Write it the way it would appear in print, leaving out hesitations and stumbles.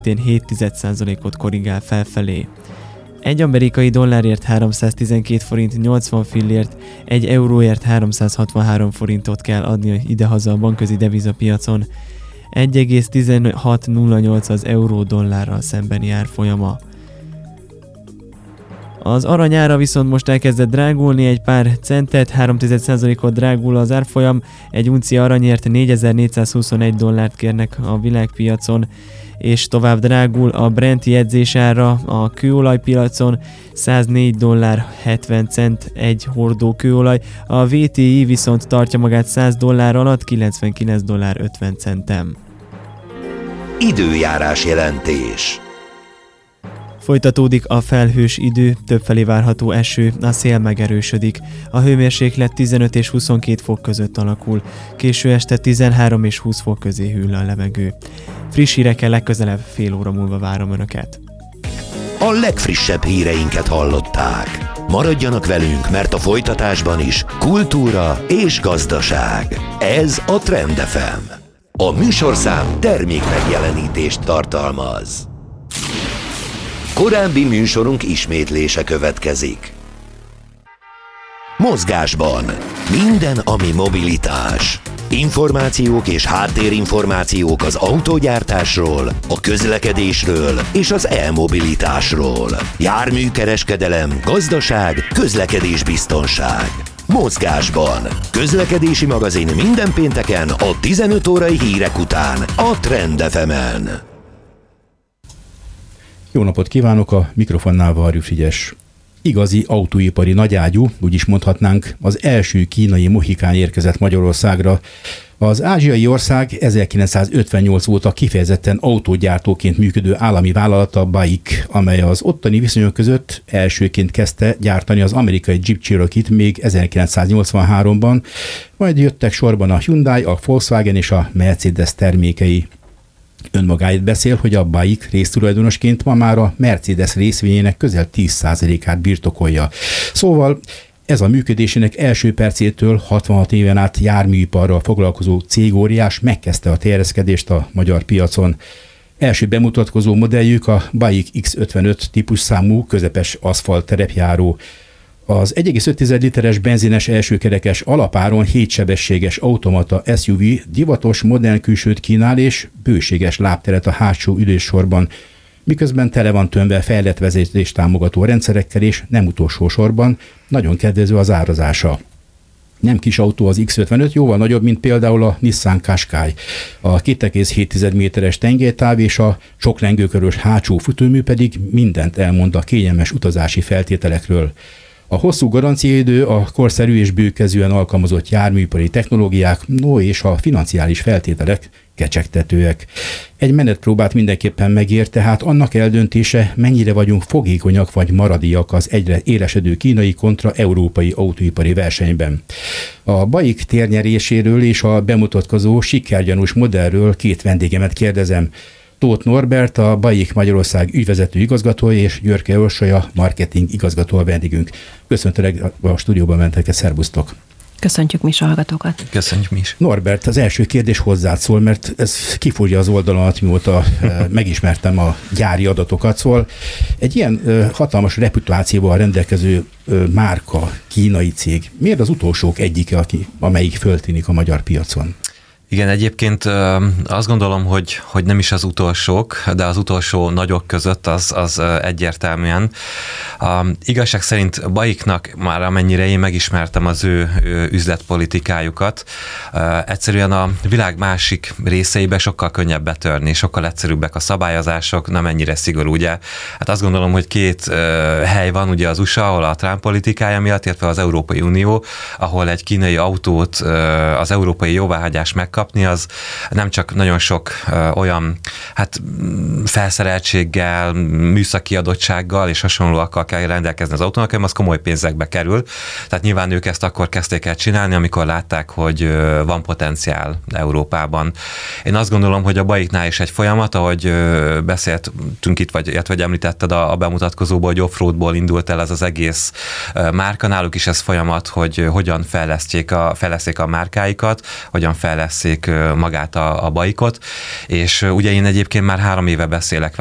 0,7%-ot korrigál felfelé. Egy amerikai dollárért 312 forint 80 fillért, egy euróért 363 forintot kell adni idehaza a bankközi devizapiacon. 1,1608 az euró-dollárral szembeni árfolyama. Az aranyára viszont most elkezdett drágulni, egy pár centet, 0,3%-ot drágul az árfolyam, egy uncia aranyért 4421 dollárt kérnek a világpiacon, és tovább drágul a Brent jegyzésára a kőolajpiacon, 104 dollár 70 cent egy hordó kőolaj, a VTI viszont tartja magát 100 dollár alatt, 99 dollár 50 centem. Időjárás jelentés. Folytatódik a felhős idő, többfelé várható eső, a szél megerősödik. A hőmérséklet 15 és 22 fok között alakul, késő este 13 és 20 fok közé hűl a levegő. Friss hírekkel legközelebb fél óra múlva várom Önöket. A legfrissebb híreinket hallották. Maradjanak velünk, mert a folytatásban is kultúra és gazdaság. Ez a Trend FM. A műsorszám termék megjelenítést tartalmaz. Korábbi műsorunk ismétlése következik. Mozgásban minden, ami mobilitás. Információk és háttérinformációk az autógyártásról, a közlekedésről és az e-mobilitásról. Járműkereskedelem, gazdaság, közlekedésbiztonság. Mozgásban. Közlekedési magazin minden pénteken a 15 órai hírek után a Trend FM-en. Jó napot kívánok, a mikrofonnál Varjú Frigyes. Igazi autóipari nagyágyú, úgy is mondhatnánk, az első kínai mohikán érkezett Magyarországra. Az ázsiai ország 1958 óta kifejezetten autógyártóként működő állami vállalata a BAIC, amely az ottani viszonyok között elsőként kezdte gyártani az amerikai Jeep Cherokee-t még 1983-ban, majd jöttek sorban a Hyundai, a Volkswagen és a Mercedes termékei. Önmagáért beszél, hogy a BAIC résztulajdonosként ma már a Mercedes részvényének közel 10%-át birtokolja. Szóval ez a működésének első percétől 66 éven át járműiparral foglalkozó cégóriás megkezdte a terjeszkedést a magyar piacon. Első bemutatkozó modelljük a BAIC X55 típusszámú közepes aszfalt terepjáró. Az 1,5 literes benzines elsőkerekes alapáron 7 sebességes automata SUV divatos modern külsőt kínál és bőséges lábteret a hátsó üléssorban, miközben tele van tömve fejlett vezetést támogató rendszerekkel és nem utolsó sorban nagyon kedvező az árazása. Nem kis autó az X55, jóval nagyobb, mint például a Nissan Qashqai. A 2,7 méteres tengelytáv és a sok lengőkörös hátsó futómű pedig mindent elmond a kényelmes utazási feltételekről. A hosszú garanciaidő, a korszerű és bőkezűen alkalmazott járműipari technológiák, és a financiális feltételek kecsegtetőek. Egy menetpróbát mindenképpen megér, tehát annak eldöntése, mennyire vagyunk fogékonyak vagy maradiak az egyre élesedő kínai kontra európai autóipari versenyben. A BAIC térnyeréséről és a bemutatkozó sikergyanús modellről két vendégemet kérdezem. Tóth Norbert, a BAIC Magyarország ügyvezető igazgatója, és Györke Orsolya, marketing igazgató a vendégünk. Köszöntelek a stúdióban menteket, szervusztok! Köszöntjük mi is a hallgatókat. Köszönjük mi is. Norbert, az első kérdés hozzád szól, mert ez kifúrja az oldalamat, mióta megismertem a gyári adatokat. Szóval egy ilyen hatalmas reputációval rendelkező márka, kínai cég, miért az utolsók egyike, amelyik föltűnik a magyar piacon? Igen, egyébként azt gondolom, hogy nem is az utolsók, de az utolsó nagyok között az egyértelműen. Igazság szerint BAIC-nak már amennyire én megismertem az ő üzletpolitikájukat, egyszerűen a világ másik részeibe sokkal könnyebb betörni, sokkal egyszerűbbek a szabályozások, nem ennyire szigorú, ugye. Hát azt gondolom, hogy két hely van, ugye az USA, ahol a Trump politikája miatt, illetve az Európai Unió, ahol egy kínai autót az európai jóváhagyás megkapni, az nem csak nagyon sok olyan felszereltséggel, műszaki adottsággal és hasonlóakkal kell rendelkezni az autónak, hanem az komoly pénzekbe kerül. Tehát nyilván ők ezt akkor kezdték el csinálni, amikor látták, hogy van potenciál Európában. Én azt gondolom, hogy a BAIC-nál is egy folyamat, ahogy beszéltünk itt, vagy említetted a bemutatkozóból, hogy offroadból indult el ez az egész márka. Náluk is ez folyamat, hogy hogyan fejleszték a márkáikat, hogyan fejleszték megvették magát a bajkot, és ugye én egyébként már 3 éve beszélek